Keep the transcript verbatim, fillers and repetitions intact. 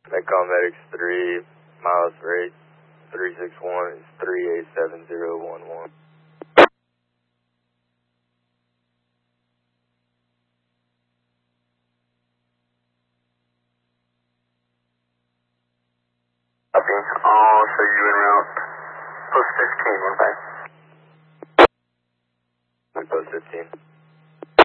Metcom Medics three, miles rate three six one is three eight seven zero one one. Copy. I'll show you en route. Post fifteen, one five. Post fifteen.